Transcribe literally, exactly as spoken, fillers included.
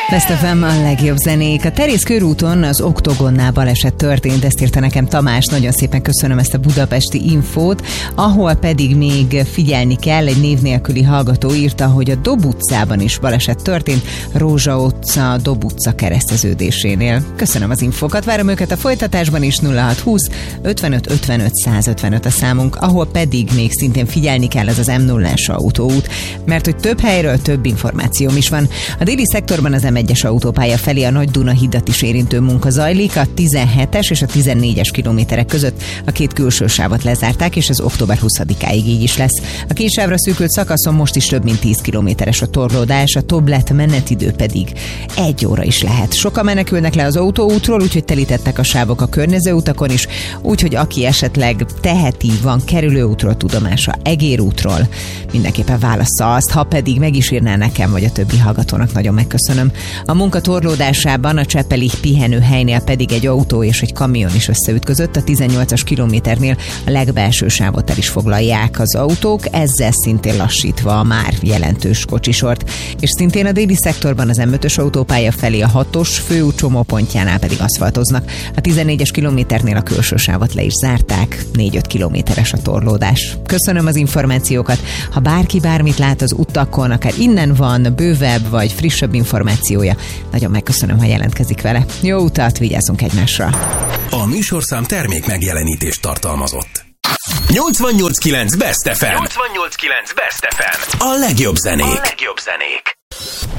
Best ef em, a legjobb zenék. A Terész körúton az Oktogonnál baleset történt, ezt írta nekem Tamás. Nagyon szépen köszönöm ezt a budapesti infót. Ahol pedig még figyelni kell, egy név nélküli hallgató írta, hogy a Dob utcában is baleset történt, Rózsa utca, Dob utca kereszteződésénél. Köszönöm az infókat, várom őket a folytatásban is. Nulla hat húsz ötvenöt ötvenöt százötvenöt a számunk, ahol pedig még szintén figyelni kell, ez az em nullás autóút, mert hogy több helyről több információm is van. A déli szektorban az em egyes autópálya felé a Nagy Duna hidat is érintő munka zajlik, a tizenhetes és a tizennégyes kilométerek között a két külső sávot lezárták, és ez október huszadikáig így is lesz. A két sávra szűkült szakaszon most is több mint tíz kilométeres a torlódás, a toblett menetidő pedig egy óra is lehet. Sokan menekülnek le az autóútról, úgyhogy telítettek a sávok a környező utakon is, úgyhogy aki esetleg teheti, van kerülőútról tudomása, egérútról, mindenképpen válassza azt, ha pedig meg is írná nekem, vagy a többi hallgatónak, nagyon megköszönöm. A munka torlódásában a Csepeli pihenőhelynél pedig egy autó és egy kamion is összeütközött, a tizennyolcas kilométernél a legbelső sávot el is foglalják az autók, ezzel szintén lassítva a már jelentős kocsisort. És szintén a déli szektorban az em ötös autópálya felé a hatos főút csomópontjánál pedig aszfaltoznak. A tizennégyes kilométernél a külső sávot le is zárták, négy-öt kilométeres a torlódás. Köszönöm az információkat. Ha bárki bármit lát az utakon, akár innen van bővebb vagy frissebb információja, nagyon megköszönöm, ha jelentkezik vele. Jó utat, vigyázzunk egymásra! A műsorszám termék megjelenítést tartalmazott. nyolcvannyolc kilenc Best ef em. nyolcvannyolc kilenc Best ef em. A legjobb zenék. A legjobb zenék.